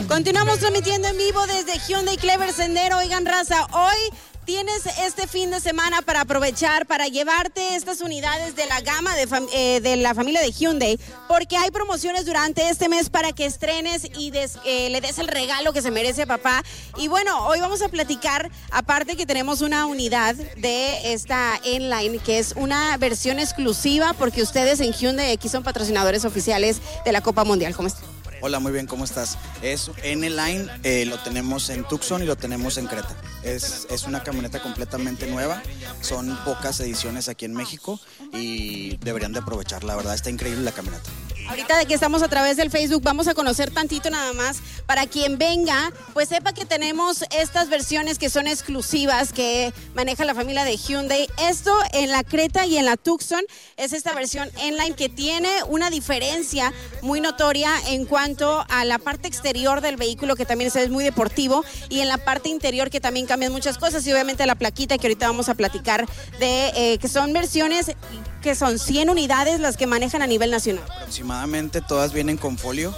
Continuamos transmitiendo en vivo desde Hyundai Clever Sendero. Oigan, raza, hoy tienes este fin de semana para aprovechar, para llevarte estas unidades de la gama de la familia de Hyundai, porque hay promociones durante este mes para que estrenes y le des el regalo que se merece a papá. Y bueno, hoy vamos a platicar, aparte que tenemos una unidad de esta N-Line, que es una versión exclusiva, porque ustedes en Hyundai aquí son patrocinadores oficiales de la Copa Mundial. ¿Cómo están? Hola, muy bien, ¿cómo estás? Es N-Line, lo tenemos en Tucson y lo tenemos en Creta. Es una camioneta completamente nueva, son pocas ediciones aquí en México y deberían de aprovechar, la verdad está increíble la camioneta. Ahorita de que estamos a través del Facebook, vamos a conocer tantito nada más, para quien venga, pues sepa que tenemos estas versiones que son exclusivas, que maneja la familia de Hyundai. Esto en la Creta y en la Tucson es esta versión N-Line que tiene una diferencia muy notoria en cuanto a la parte exterior del vehículo, que también es muy deportivo, y en la parte interior, que también cambian muchas cosas, y obviamente la plaquita, que ahorita vamos a platicar de que son versiones que son 100 unidades las que manejan a nivel nacional. Aproximadamente todas vienen con folio,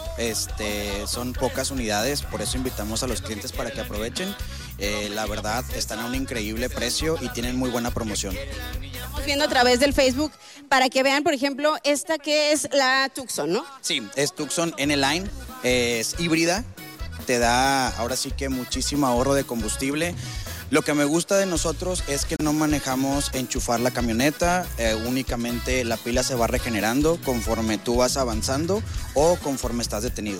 son pocas unidades, por eso invitamos a los clientes para que aprovechen. La verdad están a un increíble precio y tienen muy buena promoción. Estamos viendo a través del Facebook para que vean, por ejemplo, esta que es la Tucson, ¿no? Sí, es Tucson N-Line, es híbrida, te da ahora sí que muchísimo ahorro de combustible. Lo que me gusta de nosotros es que no manejamos enchufar la camioneta, únicamente la pila se va regenerando conforme tú vas avanzando o conforme estás detenido.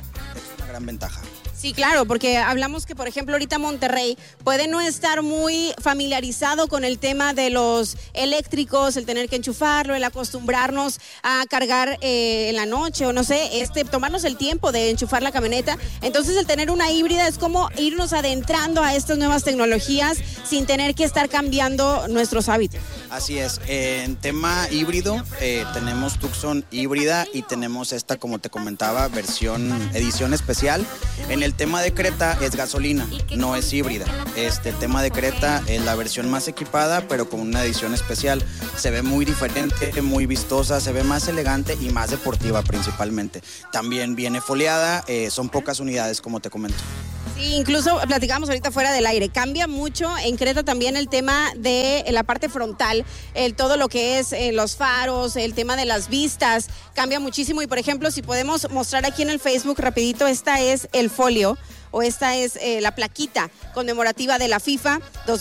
Es una gran ventaja. Sí, claro, porque hablamos que, por ejemplo, ahorita Monterrey puede no estar muy familiarizado con el tema de los eléctricos, el tener que enchufarlo, el acostumbrarnos a cargar en la noche o no sé, tomarnos el tiempo de enchufar la camioneta. Entonces, el tener una híbrida es como irnos adentrando a estas nuevas tecnologías sin tener que estar cambiando nuestros hábitos. Así es, en tema híbrido tenemos Tucson híbrida y tenemos esta, como te comentaba, edición especial. En el tema de Creta es gasolina, no es híbrida. Tema de Creta es la versión más equipada, pero con una edición especial. Se ve muy diferente, muy vistosa, se ve más elegante y más deportiva principalmente. También viene foliada, son pocas unidades, como te comento. Sí, incluso platicamos ahorita fuera del aire, cambia mucho en Creta también el tema de la parte frontal, todo lo que es los faros, el tema de las vistas, cambia muchísimo. Y por ejemplo, si podemos mostrar aquí en el Facebook rapidito, esta es el folio, o esta es la plaquita conmemorativa de la FIFA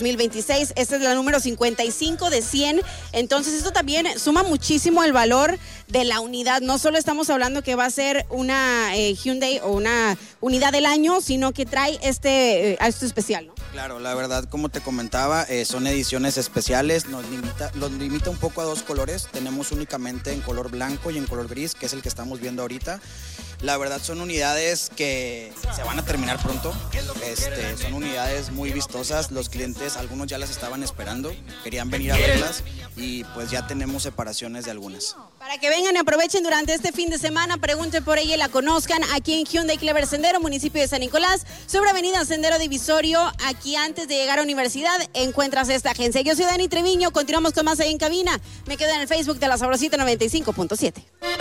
2026, esta es la número 55 de 100, entonces esto también suma muchísimo el valor de la unidad. No solo estamos hablando que va a ser una Hyundai o una unidad del año, sino que trae esto especial, ¿no? Claro, la verdad, como te comentaba, son ediciones especiales, nos limita un poco a dos colores, tenemos únicamente en color blanco y en color gris, que es el que estamos viendo ahorita. La verdad son unidades que se van a terminar pronto, son unidades muy vistosas, los clientes, algunos ya las estaban esperando, querían venir a verlas y pues ya tenemos separaciones de algunas. Para que vengan y aprovechen durante este fin de semana, pregunten por ella y la conozcan aquí en Hyundai Clever Sendero, municipio de San Nicolás, sobre avenida Sendero Divisorio, aquí antes de llegar a Universidad, encuentras esta agencia. Yo soy Dani Treviño, continuamos con más ahí en cabina, me quedo en el Facebook de La Sabrosita 95.7.